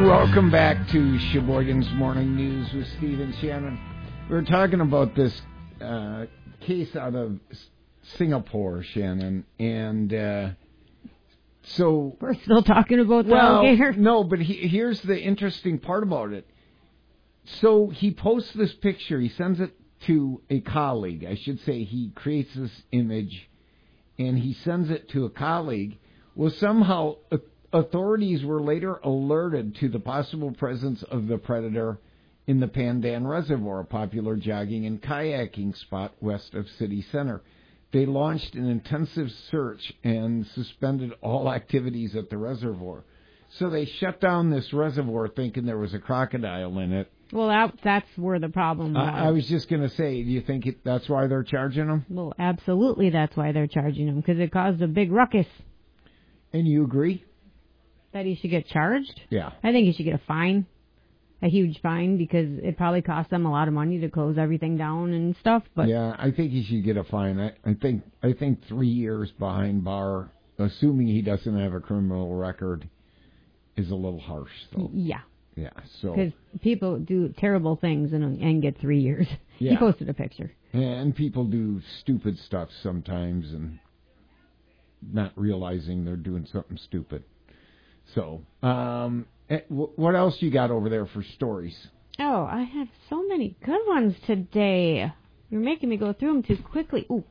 welcome back to Sheboygan's Morning News with Steve and Shannon. We're talking about this case out of Singapore, Shannon, and so... We're still talking about the alligator? No, but here's the interesting part about it. So he posts this picture, he sends it to a colleague. I should say he creates this image, and he sends it to a colleague. Well, somehow... authorities were later alerted to the possible presence of the predator in the Pandan Reservoir, a popular jogging and kayaking spot west of city center. They launched an intensive search and suspended all activities at the reservoir. So they shut down this reservoir thinking there was a crocodile in it. Well, that's where the problem was. I was just going to say, do you think that's why they're charging them? Well, absolutely that's why they're charging him, because it caused a big ruckus. And you agree? That he should get charged? Yeah. I think he should get a fine, a huge fine, because it probably cost them a lot of money to close everything down and stuff. But yeah, I think he should get a fine. I think 3 years behind bar, assuming he doesn't have a criminal record, is a little harsh. Though. Yeah. Yeah. So because people do terrible things and get 3 years. Yeah. He posted a picture. And people do stupid stuff sometimes and not realizing they're doing something stupid. So, what else you got over there for stories? Oh, I have so many good ones today. You're making me go through them too quickly. Ooh.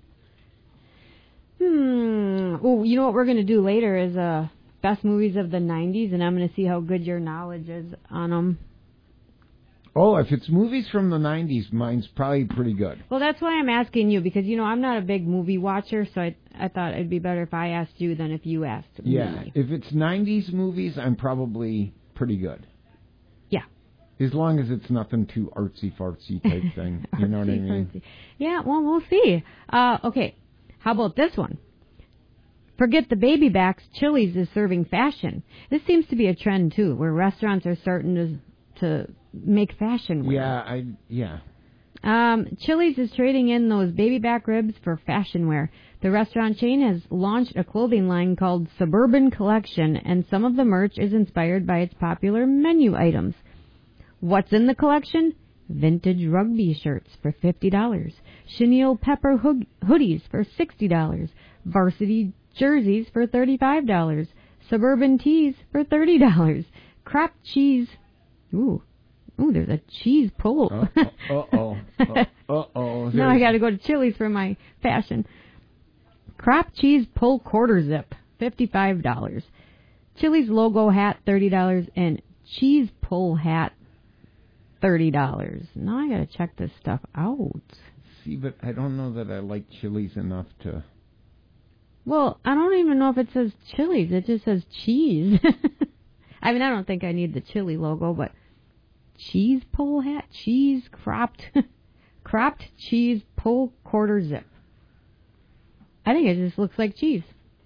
Ooh, you know what we're going to do later is best movies of the 90s, and I'm going to see how good your knowledge is on them. Oh, if it's movies from the 90s, mine's probably pretty good. Well, that's why I'm asking you, because, I'm not a big movie watcher, so I thought it'd be better if I asked you than if you asked me. Yeah, if it's 90s movies, I'm probably pretty good. Yeah. As long as it's nothing too artsy-fartsy type thing. You know what I mean? Yeah, well, we'll see. Okay, how about this one? Forget the baby backs, Chili's is serving fashion. This seems to be a trend, too, where restaurants are starting to make fashion wear. Chili's is trading in those baby back ribs for fashion wear. The restaurant chain has launched a clothing line called Suburban Collection, and some of the merch is inspired by its popular menu items. What's in the collection? Vintage rugby shirts for $50, chenille pepper hoodies for $60, varsity jerseys for $35, suburban tees for $30, crap cheese. Ooh, there's a cheese pull. Now I got to go to Chili's for my fashion. Crop cheese pull quarter zip, $55. Chili's logo hat, $30, and cheese pull hat, $30. Now I got to check this stuff out. See, but I don't know that I like Chili's enough to... Well, I don't even know if it says Chili's. It just says cheese. I mean, I don't think I need the chili logo, but... Cheese pull hat, cheese cropped cheese pull quarter zip. I think it just looks like cheese.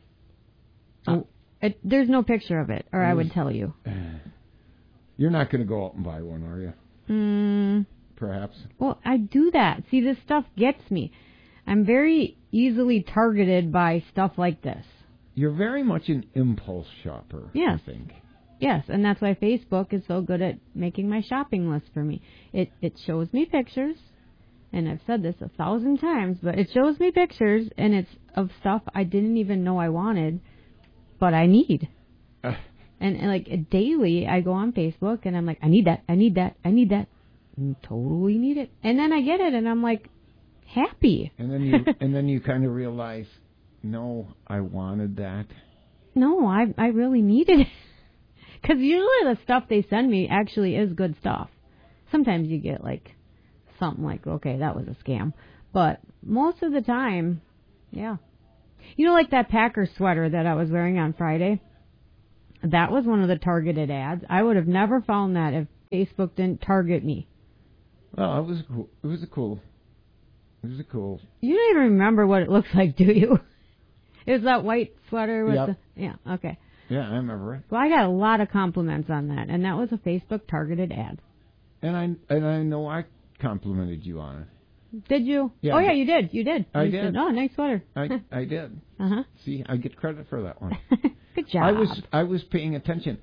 There's no picture of it, or I would tell you. You're not going to go out and buy one, are you? Perhaps. Well, I do that. See, this stuff gets me. I'm very easily targeted by stuff like this. You're very much an impulse shopper, yes. I think. Yes, and that's why Facebook is so good at making my shopping list for me. It shows me pictures, and I've said this 1,000 times, but it shows me pictures, and it's of stuff I didn't even know I wanted, but I need. And like daily, I go on Facebook, and I'm like, I need that. And totally need it. And then I get it, and I'm like, happy. And then you kind of realize, no, I wanted that. No, I really needed it. Because usually the stuff they send me actually is good stuff. Sometimes you get like something like, okay, that was a scam. But most of the time, yeah. Like that Packer sweater that I was wearing on Friday? That was one of the targeted ads. I would have never found that if Facebook didn't target me. Well, it was cool. It was a cool. You don't even remember what it looks like, do you? It was that white sweater with the... Yeah, okay. Yeah, I remember it. Well, I got a lot of compliments on that, and that was a Facebook targeted ad. And I know I complimented you on it. Did you? Yeah. Oh, yeah, you did. You did. Said, oh, nice sweater. I did. Uh-huh. See, I get credit for that one. Good job. I was paying attention.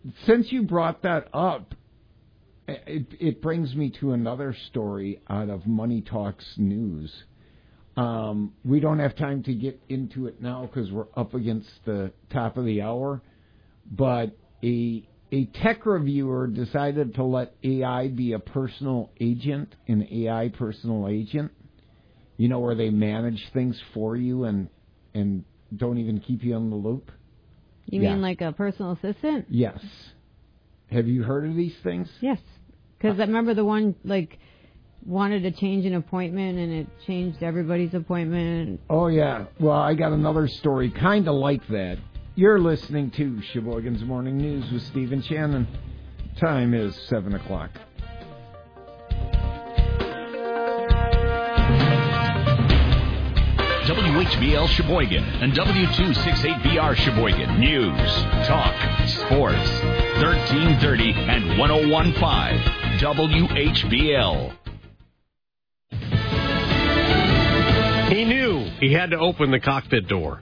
since you brought that up, it brings me to another story out of Money Talks News. We don't have time to get into it now because we're up against the top of the hour, but a tech reviewer decided to let AI be a personal agent, an AI personal agent, where they manage things for you and don't even keep you on the loop. You mean like a personal assistant? Yes. Have you heard of these things? Yes. Because I remember the one, wanted to change an appointment, and it changed everybody's appointment. Oh, yeah. Well, I got another story kind of like that. You're listening to Sheboygan's Morning News with Steve and Shannon. Time is 7 o'clock. WHBL Sheboygan and W268BR Sheboygan. News, talk, sports. 1330 and 101.5 WHBL. He knew he had to open the cockpit door.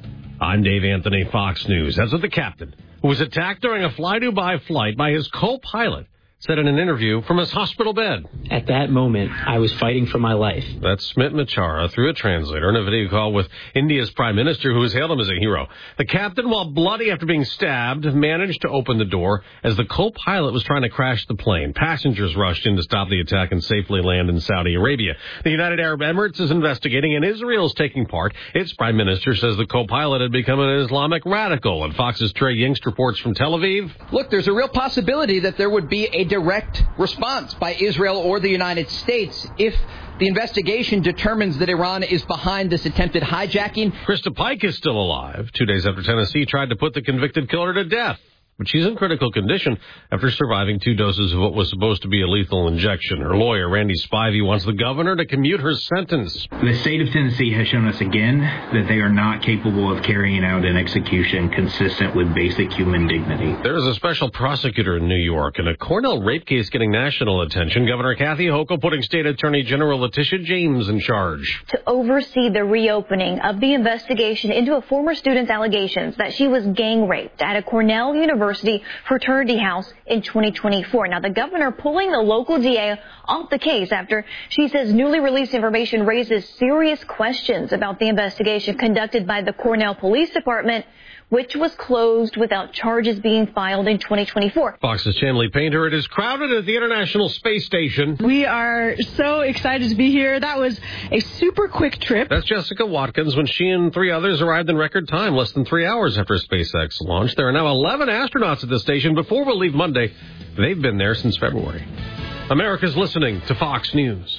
I'm Dave Anthony, Fox News. That's what the captain, who was attacked during a fly-Dubai flight by his co-pilot, said in an interview from his hospital bed. At that moment, I was fighting for my life. That's Smit Machara through a translator in a video call with India's prime minister, who has hailed him as a hero. The captain, while bloody after being stabbed, managed to open the door as the co-pilot was trying to crash the plane. Passengers rushed in to stop the attack and safely land in Saudi Arabia. The United Arab Emirates is investigating, and Israel is taking part. Its prime minister says the co-pilot had become an Islamic radical. And Fox's Trey Yingst reports from Tel Aviv. Look, there's a real possibility that there would be a direct response by Israel or the United States if the investigation determines that Iran is behind this attempted hijacking. Krista Pike is still alive 2 days after Tennessee tried to put the convicted killer to death. But she's in critical condition after surviving 2 doses of what was supposed to be a lethal injection. Her lawyer, Randy Spivey, wants the governor to commute her sentence. The state of Tennessee has shown us again that they are not capable of carrying out an execution consistent with basic human dignity. There's a special prosecutor in New York and a Cornell rape case getting national attention. Governor Kathy Hochul putting State Attorney General Letitia James in charge to oversee the reopening of the investigation into a former student's allegations that she was gang raped at a Cornell University fraternity house in 2024. Now, the governor pulling the local DA off the case after she says newly released information raises serious questions about the investigation conducted by the Cornell Police Department, which was closed without charges being filed in 2024. Fox's Chanley Painter. It is crowded at the International Space Station. We are so excited to be here. That was a super quick trip. That's Jessica Watkins when she and 3 others arrived in record time, less than 3 hours after SpaceX launched. There are now 11 astronauts at the station. Before we'll leave Monday, they've been there since February. America's listening to Fox News.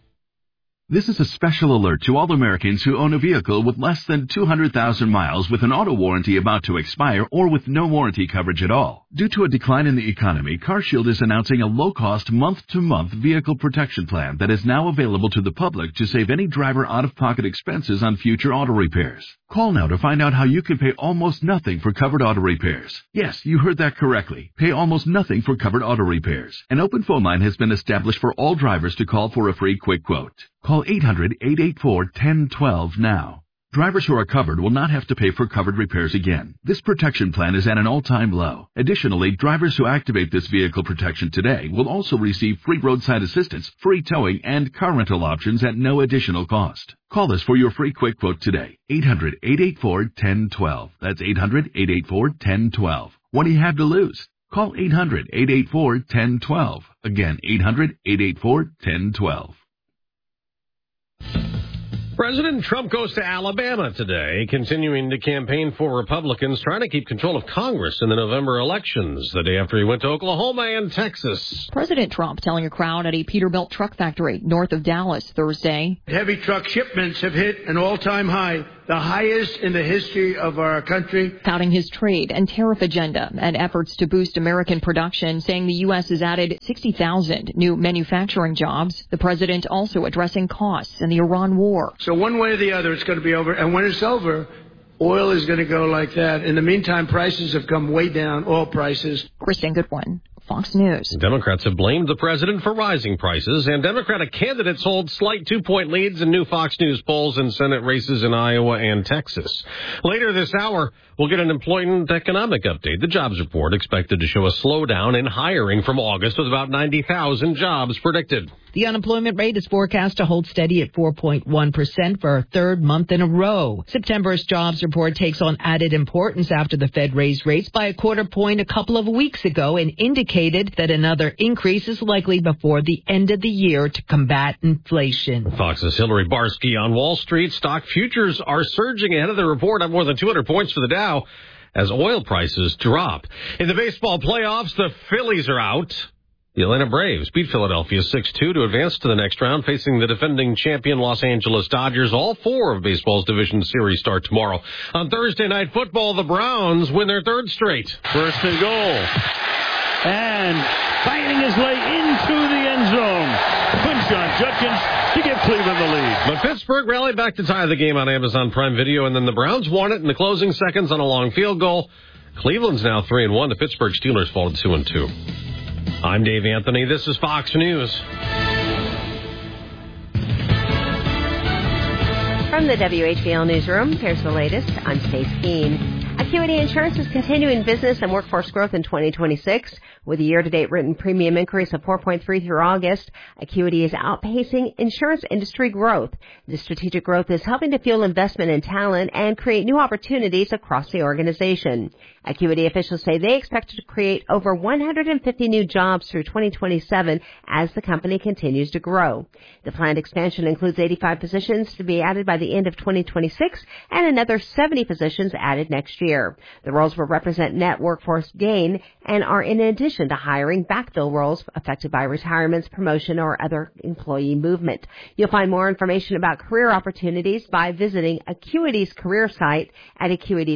This is a special alert to all Americans who own a vehicle with less than 200,000 miles with an auto warranty about to expire or with no warranty coverage at all. Due to a decline in the economy, CarShield is announcing a low-cost month-to-month vehicle protection plan that is now available to the public to save any driver out-of-pocket expenses on future auto repairs. Call now to find out how you can pay almost nothing for covered auto repairs. Yes, you heard that correctly. Pay almost nothing for covered auto repairs. An open phone line has been established for all drivers to call for a free quick quote. Call 800-884-1012 now. Drivers who are covered will not have to pay for covered repairs again. This protection plan is at an all-time low. Additionally, drivers who activate this vehicle protection today will also receive free roadside assistance, free towing, and car rental options at no additional cost. Call us for your free quick quote today. 800-884-1012. That's 800-884-1012. What do you have to lose? Call 800-884-1012. Again, 800-884-1012. President Trump goes to Alabama today, continuing to campaign for Republicans, trying to keep control of Congress in the November elections, the day after he went to Oklahoma and Texas. President Trump telling a crowd at a Peterbilt truck factory north of Dallas Thursday. Heavy truck shipments have hit an all-time high, the highest in the history of our country. Touting his trade and tariff agenda and efforts to boost American production, saying the U.S. has added 60,000 new manufacturing jobs. The president also addressing costs in the Iran war. So one way or the other, it's going to be over. And when it's over, oil is going to go like that. In the meantime, prices have come way down, oil prices. Kristen Goodwin, Fox News. Democrats have blamed the president for rising prices, and Democratic candidates hold slight 2-point leads in new Fox News polls in Senate races in Iowa and Texas. Later this hour, we'll get an employment economic update. The jobs report expected to show a slowdown in hiring from August, with about 90,000 jobs predicted. The unemployment rate is forecast to hold steady at 4.1% for a third month in a row. September's jobs report takes on added importance after the Fed raised rates by a quarter point a couple of weeks ago and indicated that another increase is likely before the end of the year to combat inflation. Fox's Hillary Barsky on Wall Street. Stock futures are surging ahead of the report, up more than 200 points for the Dow as oil prices drop. In the baseball playoffs, the Phillies are out. The Atlanta Braves beat Philadelphia 6-2 to advance to the next round, facing the defending champion Los Angeles Dodgers. All four of baseball's division series start tomorrow. On Thursday Night Football, the Browns win their third straight. First and goal. And fighting his way into the end zone. Quinshon Judkins to give Cleveland the lead. But Pittsburgh rallied back to tie the game on Amazon Prime Video, and then the Browns won it in the closing seconds on a long field goal. Cleveland's now 3-1. The Pittsburgh Steelers fall to 2-2. I'm Dave Anthony. This is Fox News. From the WHBL Newsroom, here's the latest. I'm Stace Keene. Acuity Insurance is continuing business and workforce growth in 2026. With a year-to-date written premium increase of 4.3 through August, Acuity is outpacing insurance industry growth. The strategic growth is helping to fuel investment in talent and create new opportunities across the organization. Acuity officials say they expect to create over 150 new jobs through 2027 as the company continues to grow. The planned expansion includes 85 positions to be added by the end of 2026 and another 70 positions added next year. The roles will represent net workforce gain and are in addition to hiring backfill roles affected by retirements, promotion, or other employee movement. You'll find more information about career opportunities by visiting Acuity's career site at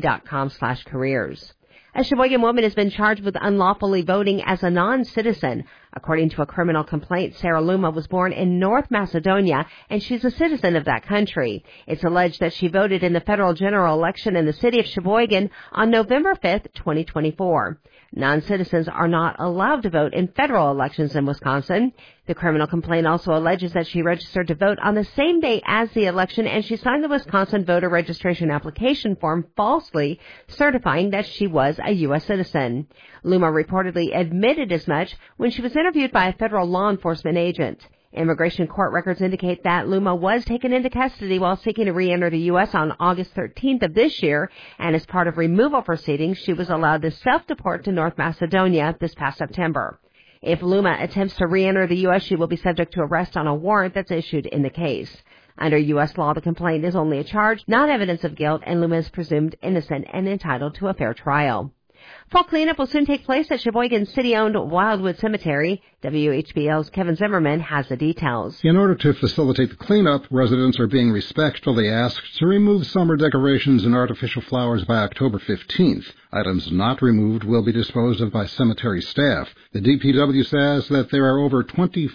acuity.com/careers. A Sheboygan woman has been charged with unlawfully voting as a non-citizen. According to a criminal complaint, Sarah Luma was born in North Macedonia, and she's a citizen of that country. It's alleged that she voted in the federal general election in the city of Sheboygan on November 5th, 2024. Non-citizens are not allowed to vote in federal elections in Wisconsin. The criminal complaint also alleges that she registered to vote on the same day as the election, and she signed the Wisconsin voter registration application form falsely, certifying that she was a U.S. citizen. Luma reportedly admitted as much when she was interviewed by a federal law enforcement agent. Immigration court records indicate that Luma was taken into custody while seeking to re-enter the U.S. on August 13th of this year, and as part of removal proceedings, she was allowed to self-deport to North Macedonia this past September. If Luma attempts to re-enter the U.S., she will be subject to arrest on a warrant that's issued in the case. Under U.S. law, the complaint is only a charge, not evidence of guilt, and Luma is presumed innocent and entitled to a fair trial. Fall cleanup will soon take place at Sheboygan's city-owned Wildwood Cemetery. WHBL's Kevin Zimmerman has the details. In order to facilitate the cleanup, residents are being respectfully asked to remove summer decorations and artificial flowers by October 15th. Items not removed will be disposed of by cemetery staff. The DPW says that there are over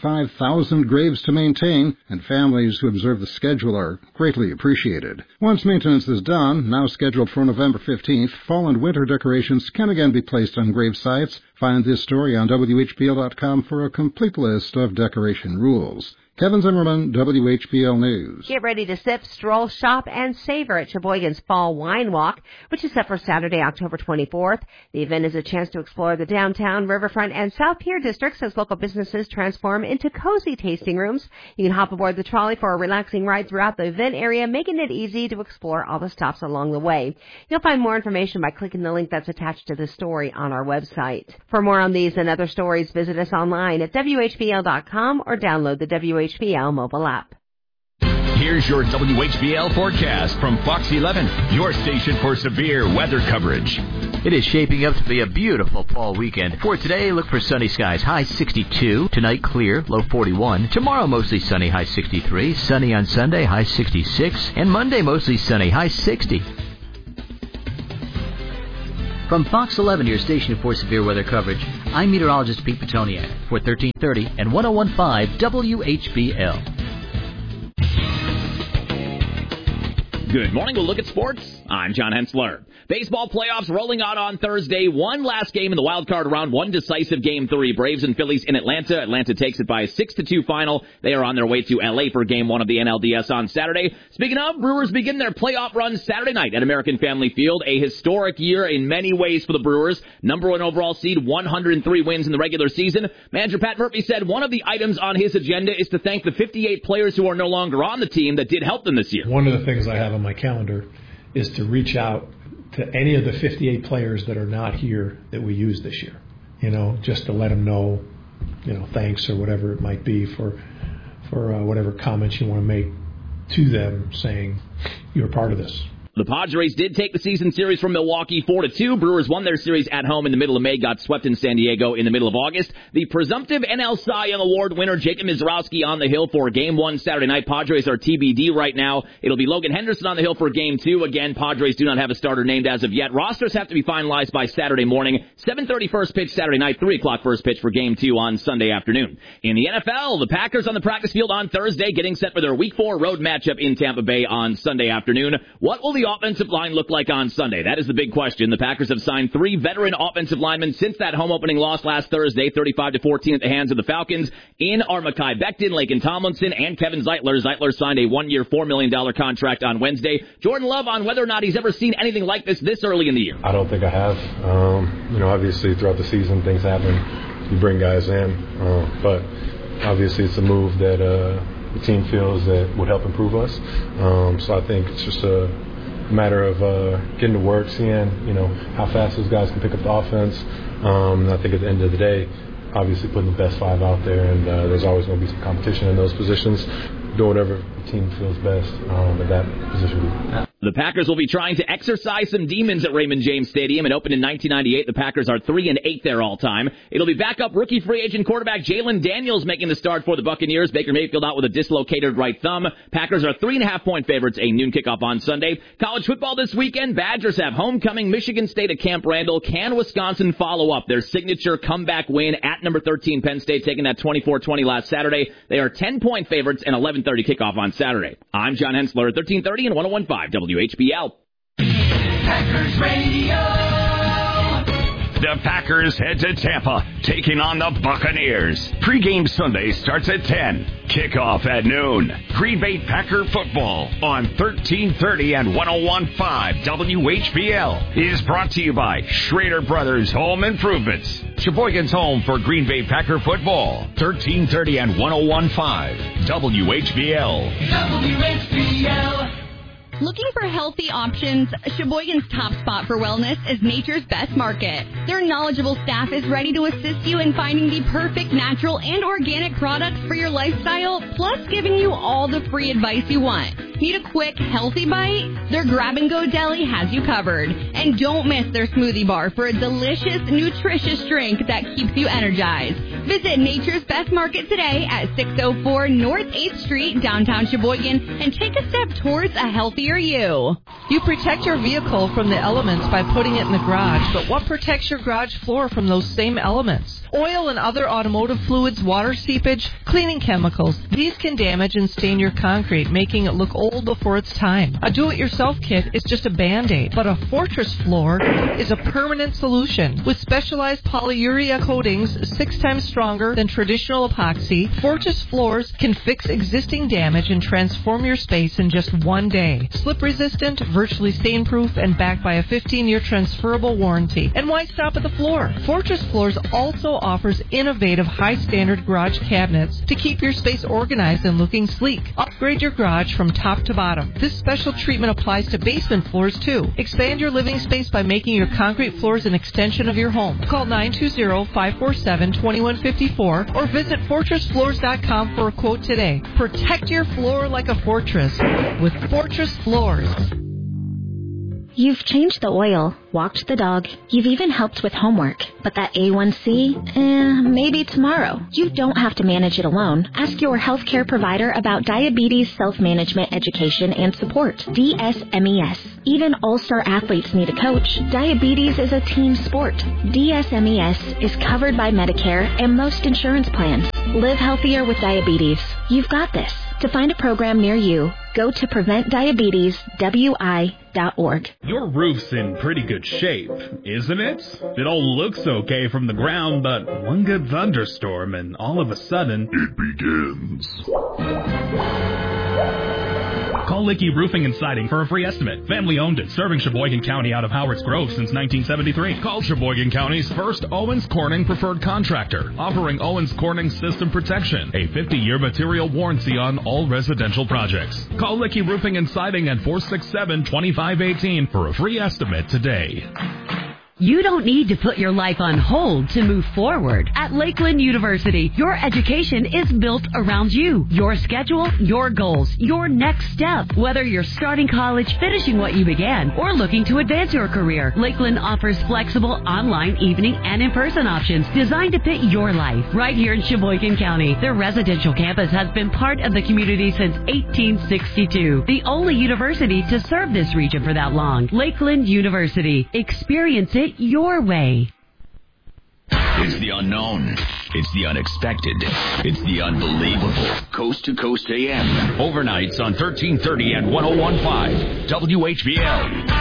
25,000 graves to maintain, and families who observe the schedule are greatly appreciated. Once maintenance is done, now scheduled for November 15th, fall and winter decorations can again be placed on grave sites. Find this story on WHBL.com for a complete list of decoration rules. Kevin Zimmerman, WHBL News. Get ready to sip, stroll, shop, and savor at Sheboygan's Fall Wine Walk, which is set for Saturday, October 24th. The event is a chance to explore the downtown, riverfront, and South Pier districts as local businesses transform into cozy tasting rooms. You can hop aboard the trolley for a relaxing ride throughout the event area, making it easy to explore all the stops along the way. You'll find more information by clicking the link that's attached to this story on our website. For more on these and other stories, visit us online at WHBL.com or download the WHBL mobile app. Here's your WHBL forecast from Fox 11, your station for severe weather coverage. It is shaping up to be a beautiful fall weekend. For today, look for sunny skies, high 62. Tonight, clear, low 41. Tomorrow, mostly sunny, high 63. Sunny on Sunday, high 66. And Monday, mostly sunny, high 60. From Fox 11, your station for severe weather coverage, I'm meteorologist Pete Petoniak for 1330 and 101.5 WHBL. Good morning. We'll look at sports I'm John Hensler. Baseball playoffs rolling out on Thursday. One last game in the wild card round, one decisive Game 3. Braves and Phillies in Atlanta. Atlanta takes it by a 6-2 final. They are on their way to L.A. for Game 1 of the NLDS on Saturday. Speaking of, Brewers begin their playoff run Saturday night at American Family Field. A historic year in many ways for the Brewers. Number 1 overall seed, 103 wins in the regular season. Manager Pat Murphy said one of the items on his agenda is to thank the 58 players who are no longer on the team that did help them this year. One of the things I have on my calendar is to reach out to any of the 58 players that are not here that we use this year, just to let them know, thanks or whatever it might be for whatever comments you want to make to them saying you're part of this. The Padres did take the season series from Milwaukee 4-2. Brewers won their series at home in the middle of May, got swept in San Diego in the middle of August. The presumptive NL Cy Young Award winner Jacob Misiorowski on the hill for Game 1 Saturday night. Padres are TBD right now. It'll be Logan Henderson on the hill for Game 2. Again, Padres do not have a starter named as of yet. Rosters have to be finalized by Saturday morning. 7:30 first pitch Saturday night, 3 o'clock first pitch for Game 2 on Sunday afternoon. In the NFL, the Packers on the practice field on Thursday, getting set for their Week 4 road matchup in Tampa Bay on Sunday afternoon. What will the offensive line look like on Sunday? That is the big question. The Packers have signed 3 veteran offensive linemen since that home opening loss last Thursday, 35-14 at the hands of the Falcons. In are Mekhi Becton, Laken Tomlinson, and Kevin Zeitler. Zeitler signed a 1-year, $4 million contract on Wednesday. Jordan Love on whether or not he's ever seen anything like this early in the year. I don't think I have. Obviously throughout the season things happen. You bring guys in, but obviously it's a move that the team feels that would help improve us. So I think it's just a matter of getting to work, seeing how fast those guys can pick up the offense. I think at the end of the day, obviously putting the best 5 out there, and there's always going to be some competition in those positions. Do whatever the team feels best at that position. The Packers will be trying to exercise some demons at Raymond James Stadium. It opened in 1998. The Packers are 3-8 there all time. It'll be backup rookie free agent quarterback Jalen Daniels making the start for the Buccaneers. Baker Mayfield out with a dislocated right thumb. Packers are 3.5-point favorites. A noon kickoff on Sunday. College football this weekend. Badgers have homecoming. Michigan State at Camp Randall. Can Wisconsin follow up their signature comeback win at number 13 Penn State, taking that 24-20 last Saturday? They are 10-point favorites and 11:30 kickoff on Saturday. I'm John Hensler, 1330 and 101.5 WHBL. Packers Radio. The Packers head to Tampa, taking on the Buccaneers. Pre-game Sunday starts at 10. Kickoff at noon. Green Bay Packer football on 1330 and 101.5 WHBL is brought to you by Schrader Brothers Home Improvements. Sheboygan's home for Green Bay Packer football. 1330 and 101.5 WHBL. WHBL. Looking for healthy options? Sheboygan's top spot for wellness is Nature's Best Market. Their knowledgeable staff is ready to assist you in finding the perfect natural and organic products for your lifestyle, plus giving you all the free advice you want. Need a quick, healthy bite? Their grab-and-go deli has you covered. And don't miss their smoothie bar for a delicious, nutritious drink that keeps you energized. Visit Nature's Best Market today at 604 North 8th Street, downtown Sheboygan, and take a step towards a healthier you. You protect your vehicle from the elements by putting it in the garage, but what protects your garage floor from those same elements? Oil and other automotive fluids, water seepage, cleaning chemicals. These can damage and stain your concrete, making it look old before its time. A do-it-yourself kit is just a Band-Aid, but a Fortress floor is a permanent solution. With specialized polyurea coatings 6 times stronger than traditional epoxy, Fortress floors can fix existing damage and transform your space in just one day. Slip-resistant, virtually stain-proof, and backed by a 15-year transferable warranty. And why stop at the floor? Fortress Floors also offers innovative high-standard garage cabinets to keep your space organized and looking sleek. Upgrade your garage from top to bottom. This special treatment applies to basement floors, too. Expand your living space by making your concrete floors an extension of your home. Call 920-547-2154 or visit FortressFloors.com for a quote today. Protect your floor like a fortress with Fortress Floors. You've changed the oil, walked the dog, you've even helped with homework. But that A1C, maybe tomorrow. You don't have to manage it alone. Ask your healthcare provider about diabetes self-management education and support, DSMES. Even all-star athletes need a coach. Diabetes is a team sport. DSMES is covered by Medicare and most insurance plans. Live healthier with diabetes. You've got this. To find a program near you, go to PreventDiabetesWI.org. Your roof's in pretty good shape, isn't it? It all looks okay from the ground, but one good thunderstorm and all of a sudden, it begins. Call Licky Roofing and Siding for a free estimate. Family owned and serving Sheboygan County out of Howard's Grove since 1973. Call Sheboygan County's first Owens Corning preferred contractor, offering Owens Corning system protection, a 50-year material warranty on all residential projects. Call Licky Roofing and Siding at 467-2518 for a free estimate today. You don't need to put your life on hold to move forward. At Lakeland University, your education is built around you, your schedule, your goals, your next step. Whether you're starting college, finishing what you began, or looking to advance your career, Lakeland offers flexible online, evening, and in-person options designed to fit your life. Right here in Sheboygan County, their residential campus has been part of the community since 1862. The only university to serve this region for that long. Lakeland University. Experience it your way. It's the unknown. It's the unexpected. It's the unbelievable. Coast to Coast AM. Overnights on 1330 and 101.5 WHBL.